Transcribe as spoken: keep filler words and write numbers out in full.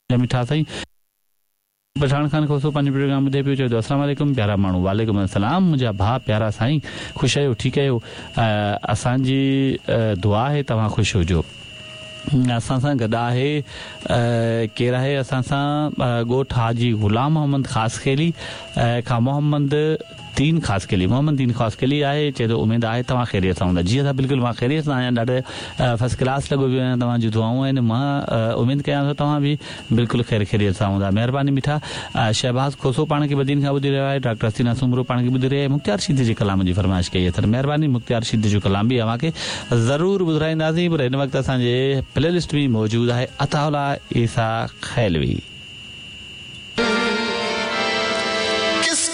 मिठा साईं पठान खान खोसो पंहिंजे प्रोग्राम ॿुधे पियो चयो अस्सलाम वालेकुम प्यारा माण्हू वालेकुम अस्सलाम मुंहिंजा भाउ प्यारा साईं ख़ुशि आहियो ठीकु आहियो असांजी दुआ आहे तव्हां ख़ुशि हुजो असां सां गॾु आहे केरु आहे असां सां ॻोठ हाजी ग़ुलाम मोहम्मद ख़ासि खेली खां मोहम्मद तीन ख़ासि खेली मोहम्मद तीन ख़ासि खेली आहे चए थो उमेदु आहे तव्हां ख़ैरियत सां हूंदा जी असां बिल्कुलु मां ख़ैरियत सां आहियां ॾाढे फस्ट क्लास लॻो पियो आहियां तव्हांजी दुआऊं आहिनि मां उमेदु कयां थो तव्हां बि बिल्कुलु ख़ैर ख़ैरियत सां हूंदा महिरबानी मिठा शहबाज़ खोसो पाण खे बदीन खां ॿुधी रहियो आहे डॉक्टर हसीना सुमरो पाण खे ॿुधी रहिया आहे मुख़्तियार शीदे जे कलाम जी फरमाइश कई अथनि महिरबानी मुख़्तियार शीदे जो कलाम बि अव्हांखे ज़रूरु ॿुधाईंदासीं पर हिन वक़्तु असांजे प्लेलिस्ट में मौजूदु आहे अताउल्ला ईसा खैलवी